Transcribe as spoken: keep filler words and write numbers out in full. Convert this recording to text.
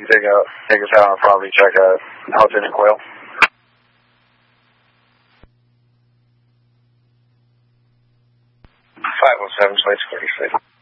You take, a, take us out on a property check, uh, Hudson and Quail. five one seven, Space forty-six.